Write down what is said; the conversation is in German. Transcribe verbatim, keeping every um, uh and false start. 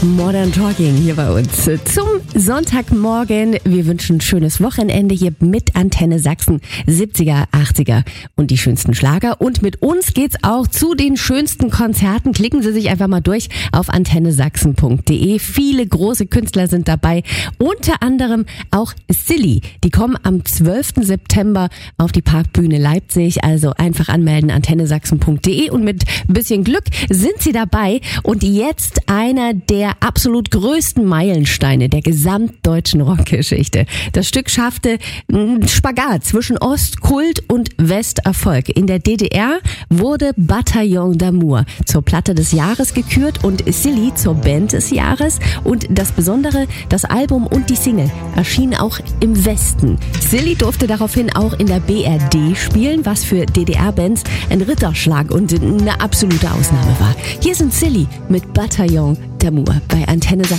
Modern Talking hier bei uns zum Sonntagmorgen. Wir wünschen ein schönes Wochenende hier mit Antenne Sachsen, siebziger, achtziger und die schönsten Schlager. Und mit uns geht's auch zu den schönsten Konzerten. Klicken Sie sich einfach mal durch auf antenne sachsen punkt de. Viele große Künstler sind dabei, unter anderem auch Silly. Die kommen am zwölften September auf die Parkbühne Leipzig. Also einfach anmelden, antenne sachsen punkt de, und mit ein bisschen Glück sind Sie dabei. Und jetzt einer der absolut größten Meilensteine der gesamtdeutschen Rockgeschichte. Das Stück schaffte einen Spagat zwischen Ostkult und Westerfolg. In der D D R wurde Bataillon d'Amour zur Platte des Jahres gekürt und Silly zur Band des Jahres. Und das Besondere, das Album und die Single erschienen auch im Westen. Silly durfte daraufhin auch in der B R D spielen, was für D D R-Bands ein Ritterschlag und eine absolute Ausnahme war. Hier sind Silly mit Bataillon d'Amour bei Antenne Sachsen.